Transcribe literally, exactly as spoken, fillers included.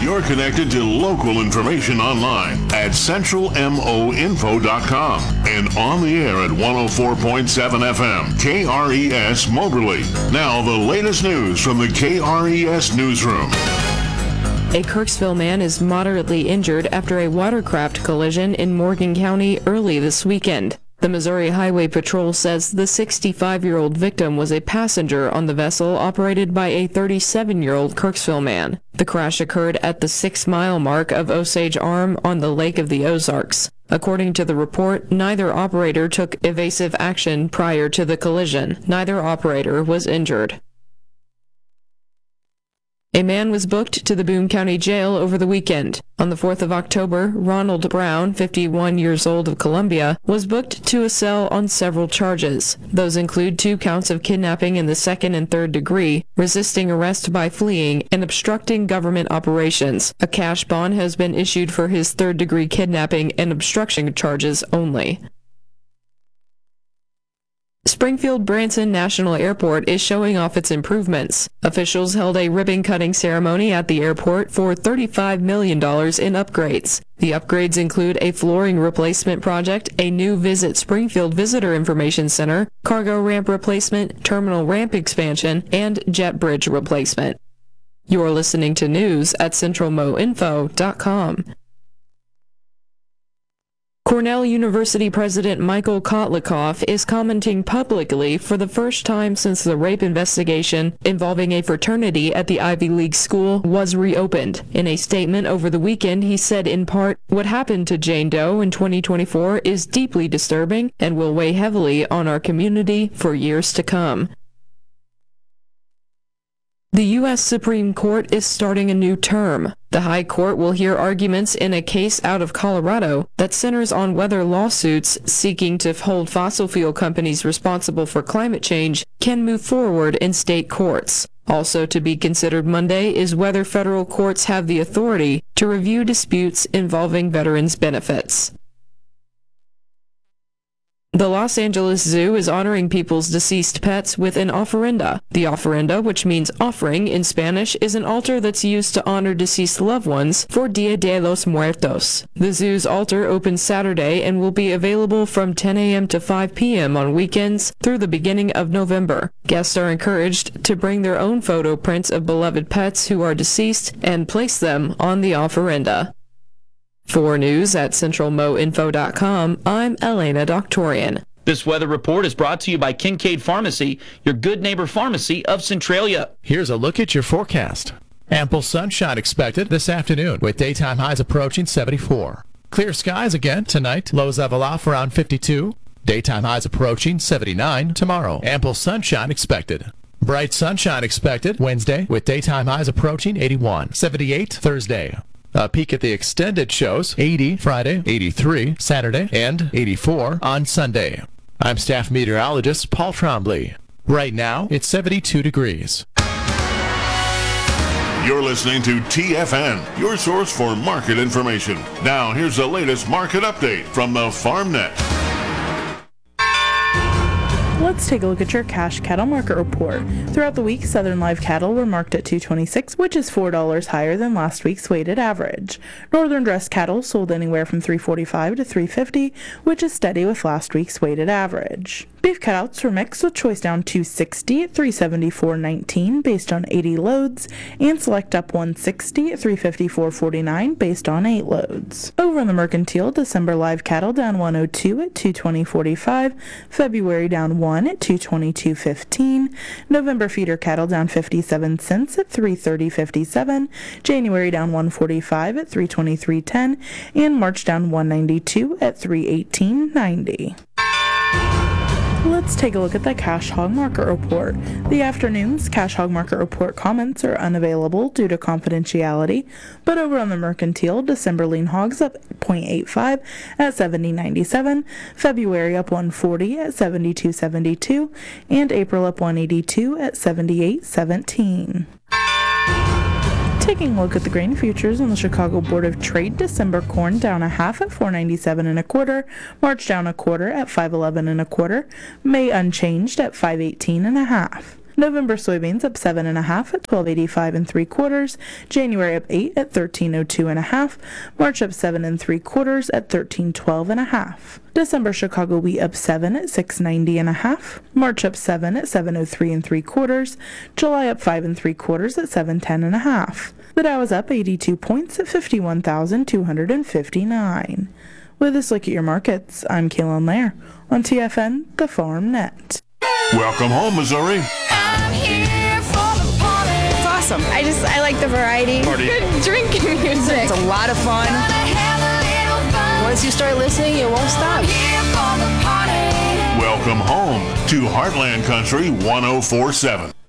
You're connected to local information online at central mo info dot com and on the air at one oh four point seven F M, K R E S Moberly. Now the latest news from the K R E S newsroom. A Kirksville man is moderately injured after a watercraft collision in Morgan County early this weekend. The Missouri Highway Patrol says the sixty-five-year-old victim was a passenger on the vessel operated by a thirty-seven-year-old Kirksville man. The crash occurred at the six-mile mark of Osage Arm on the Lake of the Ozarks. According to the report, neither operator took evasive action prior to the collision. Neither operator was injured. A man was booked to the Boone County Jail over the weekend. On the fourth of October, Ronald Brown, fifty-one years old of Columbia, was booked to a cell on several charges. Those include two counts of kidnapping in the second and third degree, resisting arrest by fleeing, and obstructing government operations. A cash bond has been issued for his third-degree kidnapping and obstruction charges only. Springfield Branson National Airport is showing off its improvements. Officials held a ribbon-cutting ceremony at the airport for thirty-five million dollars in upgrades. The upgrades include a flooring replacement project, a new Visit Springfield Visitor Information Center, cargo ramp replacement, terminal ramp expansion, and jet bridge replacement. You're listening to news at central mo info dot com. Cornell University President Michael Kotlikoff is commenting publicly for the first time since the rape investigation involving a fraternity at the Ivy League school was reopened. In a statement over the weekend, he said in part, "What happened to Jane Doe in twenty twenty-four is deeply disturbing and will weigh heavily on our community for years to come." The U S Supreme Court is starting a new term. The High Court will hear arguments in a case out of Colorado that centers on whether lawsuits seeking to hold fossil fuel companies responsible for climate change can move forward in state courts. Also to be considered Monday is whether federal courts have the authority to review disputes involving veterans' benefits. The Los Angeles Zoo is honoring people's deceased pets with an ofrenda. The ofrenda, which means offering in Spanish, is an altar that's used to honor deceased loved ones for Dia de los Muertos. The zoo's altar opens Saturday and will be available from ten a.m. to five p.m. on weekends through the beginning of November. Guests are encouraged to bring their own photo prints of beloved pets who are deceased and place them on the ofrenda. For news at central mo info dot com, I'm Elena Doctorian. This weather report is brought to you by Kincaid Pharmacy, your good neighbor pharmacy of Centralia. Here's a look at your forecast. Ample sunshine expected this afternoon with daytime highs approaching seventy-four. Clear skies again tonight, lows level off around fifty-two. Daytime highs approaching seventy-nine tomorrow. Ample sunshine expected. Bright sunshine expected Wednesday with daytime highs approaching eighty-one. seventy-eight Thursday. A peek at the extended shows, eighty Friday, eighty-three Saturday, and eighty-four on Sunday. I'm staff meteorologist Paul Trombley. Right now, it's seventy-two degrees. You're listening to T F N, your source for market information. Now, here's the latest market update from the FarmNet. Let's take a look at your cash cattle market report. Throughout the week, Southern live cattle were marked at two twenty-six, which is four dollars higher than last week's weighted average. Northern dressed cattle sold anywhere from three forty-five to three fifty, which is steady with last week's weighted average. Beef cutouts were mixed with choice down two sixty at three seventy-four nineteen based on eighty loads, and select up one sixty at three fifty-four forty-nine based on eight loads. Over on the mercantile, December live cattle down one oh two at two twenty forty-five, February down one at two twenty-two fifteen, November feeder cattle down fifty-seven cents at three thirty fifty-seven, January down one forty-five at three twenty-three ten, and March down one ninety-two at three eighteen ninety. Let's take a look at the Cash Hog Market Report. The afternoon's Cash Hog Market Report comments are unavailable due to confidentiality, but over on the mercantile, December lean hogs up zero point eight five at seventy ninety-seven, February up one forty at seventy-two seventy-two, and April up one eighty-two at seventy-eight seventeen. Taking a look at the grain futures on the Chicago Board of Trade, December corn down a half at four ninety-seven and a quarter, March down a quarter at five eleven and a quarter, May unchanged at five eighteen and a half. November soybeans up seven and a half at twelve eighty-five and three quarters. January up eight at thirteen oh two and a half. March up seven and three quarters at thirteen twelve and a half. December Chicago wheat up seven at six ninety and a half. March up seven at seven oh three and three quarters. July up five and three quarters at seven ten and a half. The Dow is up eighty-two points at fifty-one thousand two hundred fifty-nine. With this look at your markets, I'm Kaylin Lair on T F N, the Farm Net. Welcome home, Missouri. I'm here for the party. It's awesome. I just, I like the variety. Party. Good drinking music. It's a lot of fun. Gonna have a little fun. Once you start listening, you won't stop. I'm here for the party. Welcome home to Heartland Country one oh four point seven.